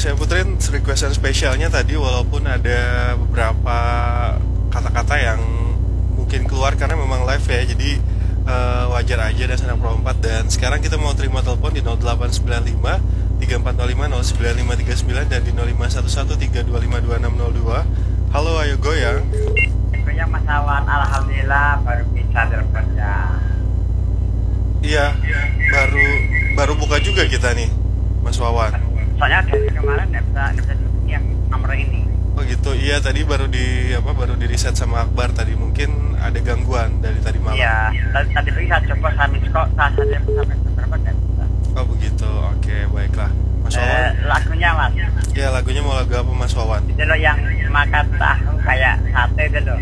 saya puterin requestan spesialnya tadi, walaupun ada beberapa kata-kata yang mungkin keluar karena memang live ya, jadi wajar aja dan senang Pro 4. Dan sekarang kita mau terima telepon di 0895 3405 09539 dan di 0511 325 2602. Halo, ayo goyang. Goyang Mas Awan, alhamdulillah baru bisa teleponnya. Iya, baru buka juga kita nih, Mas Wawan. Soalnya dari kemarin nggak bisa yang nomor ini. Oh gitu, iya tadi baru di reset sama Akbar tadi, mungkin ada gangguan dari tadi malam. Iya, tadi saya coba sambil kok sampai berapa nggak bisa. Oh begitu, oke baiklah. Mas Wawan. Lagunya Mas. Ya, lagunya mau lagu apa Mas Wawan? Itu loh yang makan tahu kayak sate itu loh.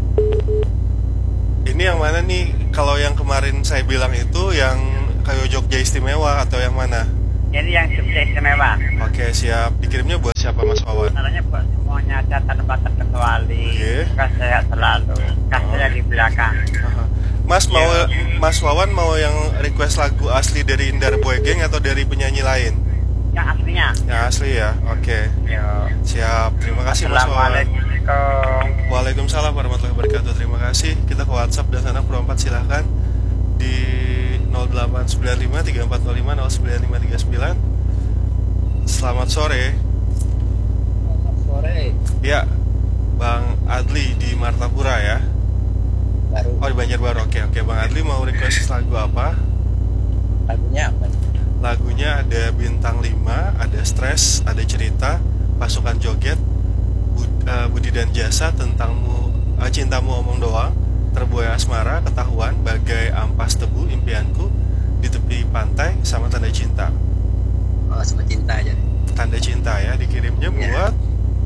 Ini yang mana nih? Kalau yang kemarin saya bilang itu yang kayak Jogja Istimewa atau yang mana? Ini yang Jogja Istimewa. Oke, siap. Dikirimnya buat siapa Mas Wawan? Caranya buat semuanya aja tanpa terkecuali. Kan saya selalu kasihnya di belakang. Mas mau Mas Wawan mau yang request lagu asli dari Indar Boy Gang atau dari penyanyi lain? Yang aslinya. Yang asli ya. Oke. Siap. Terima kasih Mas Wawan. Waalaikumsalam warahmatullahi wabarakatuh. Terima kasih. Kita ke WhatsApp dan sana Pro 4 silahkan di 0895 3405 09539. Selamat sore. Selamat sore. Ya, Bang Adli di Martapura ya. Baru. Oh, di Banjarbaru. Oke, Bang Adli mau request lagu apa? Lagunya apa? Lagunya ada Bintang 5, ada Stres, ada Cerita, Pasukan Joget, Budi dan Jasa, Tentangmu, Cintamu Omong Doang, Terbuai Asmara, Ketahuan, Bagai Ampas Tebu, Impianku, Di Tepi Pantai, sama Tanda Cinta. Oh, sama cinta aja nih. Tanda Cinta ya, dikirimnya buat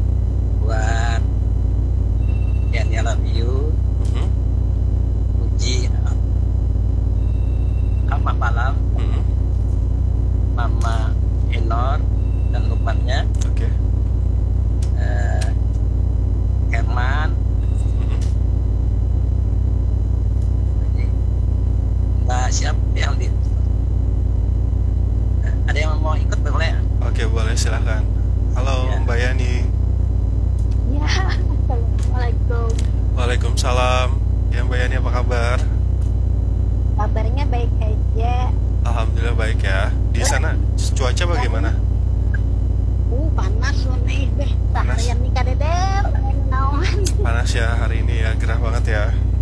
Yani I Love You, Uji, Alma Malam, Mama Enor dan Lukmannya. Oke. Herman, Mbak siapa yang di? Ada yang mau ikut boleh? Oke, boleh silahkan. Halo Ya. Mbak Yani. Ya, assalamualaikum. Waalaikumsalam. Ya Mbak Yani, apa kabar? Kabarnya baik aja. Alhamdulillah baik ya. Di sana cuaca bagaimana? Panas nih deh. Panas. Seharian nih kadeder. Naon. Panas ya hari ini ya, gerah banget ya.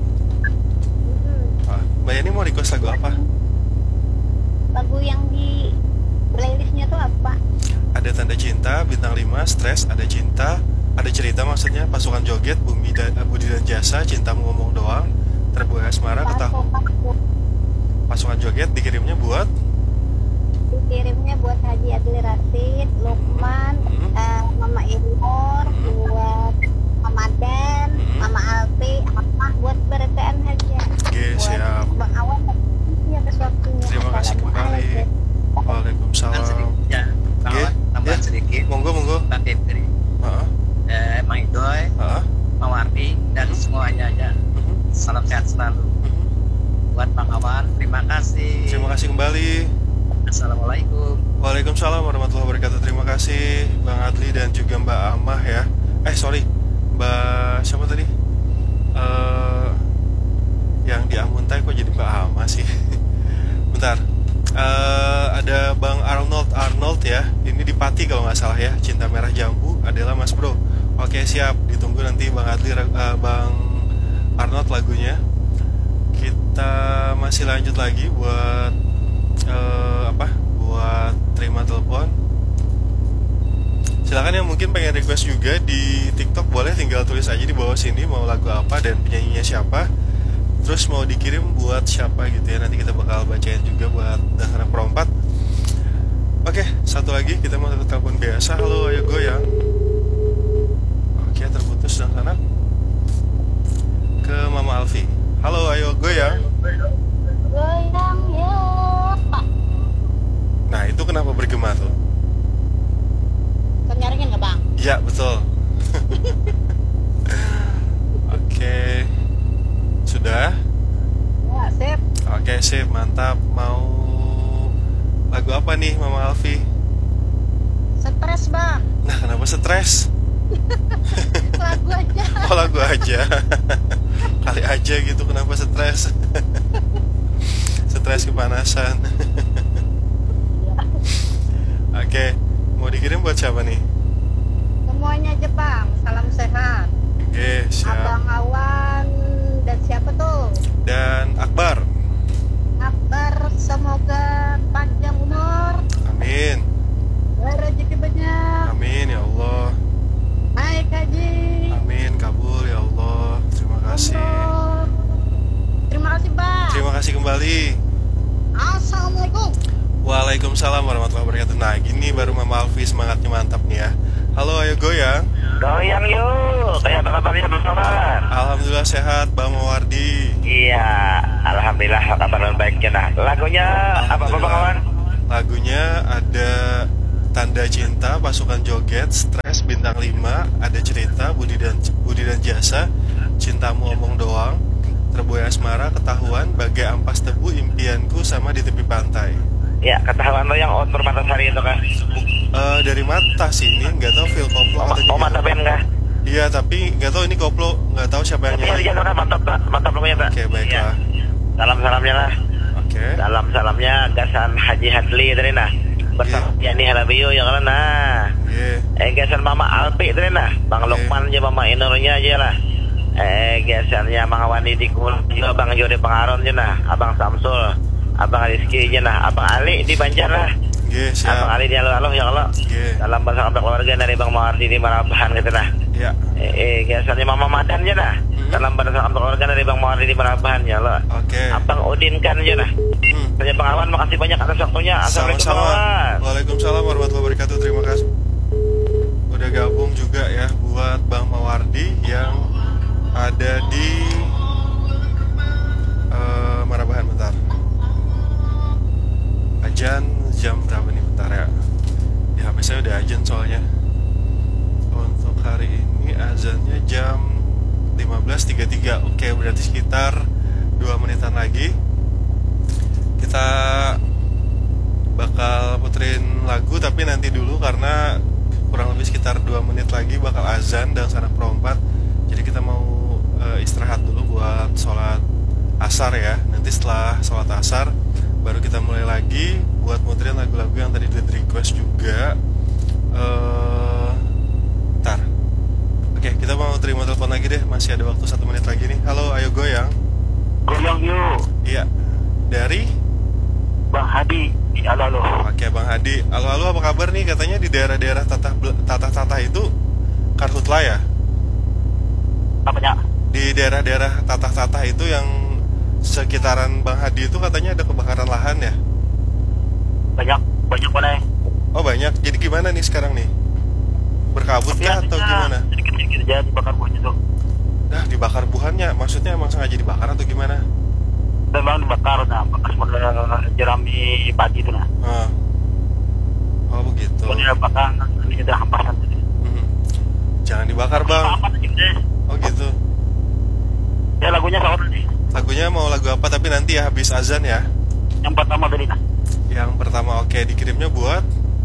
Mbak Yani mau request lagu apa? Lagu yang di playlistnya tuh apa? Ada Tanda Cinta, Bintang 5, Stres, ada Cinta, ada Cerita maksudnya, Pasukan Joget, Budi dan Jasa, Cintamu Ngomong Doang, Terbuai Asmara, Ketahuan. Pasukan Joget dikirimnya buat Dikirimnya buat Haji Adli Rasid, Lukman, Mama Ilmor, buat Mama Dan, Mama Alfi, buat berkaan aja. Oke, siap. Bang Awan, ya atas waktunya. Terima kasih kembali. Waalaikumsalam. Ya, tambahan sedikit. Monggo. Pak Febri, Mang Idoy, Mang Wardi, dan semuanya aja. Salam sehat selalu. Buat Bang Awan, terima kasih. Terima kasih kembali. Assalamualaikum. Waalaikumsalam warahmatullahi wabarakatuh. Terima kasih Bang Adli dan juga Mbak Amah ya. Mbak siapa tadi? Yang di Amuntai kok jadi Mbak Amah sih? Bentar. Ada Bang Arnold ya. Ini di Pati kalau nggak salah ya. Cinta Merah Jambu adalah Mas Bro. Oke, siap. Ditunggu nanti Bang Adli, Bang Arnold lagunya. Kita masih lanjut lagi buat buat terima telepon. Silakan yang mungkin pengen request juga di TikTok, boleh tinggal tulis aja di bawah sini mau lagu apa dan penyanyinya siapa. Terus mau dikirim buat siapa gitu ya. Nanti kita bakal bacain juga buat anak Pro 4. Oke, satu lagi kita mau telepon biasa. Halo, ayo goyang. Oke, terputus dan sana. Ke Mama Alfi. Halo, ayo goyang. Goyang yuk. Nah, itu kenapa bergema tuh? Kenyaringin nggak Bang? Ya, betul. Oke. Sudah? Ya, sip. Oke, sip, mantap. Mau lagu apa nih Mama Alfi? Stres Bang. stres? Lagu aja. Oh, lagu aja. Kali aja gitu, kenapa stres? Stres kepanasan. Oke, mau dikirim buat siapa nih? Semuanya Jepang, salam sehat. Oke, siap. Abang Awan dan siapa tuh? Dan Akbar. Akbar, semoga panjang umur, Amin. rezeki banyak, Amin ya Allah. naik haji, Amin, kabul ya Allah. Terima kasih. umroh. Terima kasih Pak. Terima kasih kembali. Assalamualaikum. Waalaikumsalam warahmatullahi wabarakatuh. Nah, gini baru Mama Alfi semangatnya mantap nih ya. Halo, ayo goyang. Goyang yuk, kayak apa kabarnya Bang Maman? Alhamdulillah sehat, Bang Mawardi. Iya, alhamdulillah kabar baiknya. Nah, lagunya apa Bang Maman? Lagunya ada Tanda Cinta, Pasukan Joget, Stres, Bintang 5, Ada Cerita, Budi dan Jasa, Cintamu Omong Doang, Terbuai Asmara, Ketahuan, Bagai Ampas Tebu, Impianku, sama Di Tepi Pantai. Ya, ketahuan lo yang outdoor Matasari itu kan? Dari mata sih ini, nggak tahu feel koplo atau Oh, mantap kan nggak? Iya, tapi nggak tahu ini koplo, nggak tahu siapa yang Tapi nyanyi. ya, mantap Pak, mantap lumayan Pak. Oke, baiklah. Salam-salamnya lah. Oke. Salam-salamnya gasan Haji Hadli tadi nah. Bersama Yani Halabiyo yang kan nah. Iya. Gasan Mama Alpi tadi nah. Bang Lukman aja, Mama Inurnya aja lah. Gasannya Mang Wani di Kumul juga, Bang Jody Pengaron aja nah. Abang Samsul, Abang Rizky aja nah. Abang Ali di Banjar lah. Iya, Abang siap. Ali di Alo-Alo ya Allah. Iya. Dalam bahasa keluarga dari Bang Mawardi di Marabahan gitu nah. Iya. Gasannya Mama Madan aja nah. Dalam bahasa keluarga dari Bang Mawardi di Marabahan ya Allah. Oke. Abang Udin kan aja nah. Saya Bang Awan, makasih banyak atas waktunya. Assalamualaikum Bang Sama-sama. Awan. Waalaikumsalam warahmatullahi wabarakatuh. Terima kasih. Udah gabung juga ya buat Bang Mawardi yang ada di Marabahan. Bentar. Ajan jam berapa nih? Bentar ya. Di HP saya udah ajan soalnya. Untuk hari ini azannya jam 15.33. Oke, berarti sekitar 2 menitan lagi kita bakal puterin lagu, tapi nanti dulu karena kurang lebih sekitar 2 menit lagi bakal azan dan sanak perompat. Jadi kita mau istirahat dulu buat sholat asar ya. Nanti setelah sholat asar baru kita mulai lagi buat muterin lagu-lagu yang tadi di request juga. Ntar. Oke, kita mau terima telepon lagi deh. Masih ada waktu 1 menit lagi nih. Halo, ayo goyang. Goyang yuk. Iya. Dari Bang Hadi di Alo-Alo. Oke, Bang Hadi. Halo, apa kabar nih? Katanya di daerah-daerah Tatah itu karhutla ya? Apanya? Di daerah-daerah Tatah itu yang sekitaran Bang Hadi itu katanya ada kebakaran lahan ya? Banyak mana? Oh, banyak. Jadi gimana nih sekarang nih? Berkabut kah atau gimana? Sedikit-sedikit aja dibakar buahnya tuh. Nah, dibakar buahnya. Maksudnya emang sengaja dibakar atau gimana? Memang dibakar, nah, bekas model jerami pagi itu nah. Oh, begitu. Soalnya bakar, ini udah hamparan tadi. Jangan dibakar, Bang. Apa aja deh. Oh, gitu. Ya lagunya sama tadi. Lagunya mau lagu apa? Tapi nanti ya habis azan ya. Yang pertama tadi nah. Yang pertama, oke, dikirimnya buat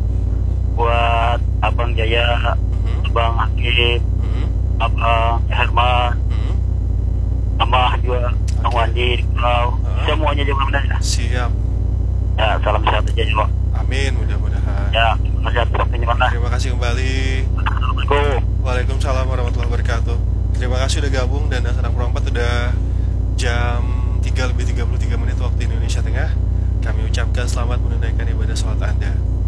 Abang Jaya, Abang Hakim, Abang Herman, tambah juga Bang Wandi, semuanya juga benar. Siap. Ya, salam sehat aja juga. Amin, mudah-mudahan. Ya, terima kasih atas waktunya mana. Terima kasih kembali. Assalamualaikum. Waalaikumsalam warahmatullahi wabarakatuh. Terima kasih udah gabung dan sanak perompat udah jam 3 lebih 33 menit waktu Indonesia Tengah. Kami ucapkan selamat menunaikan ibadah sholat Anda.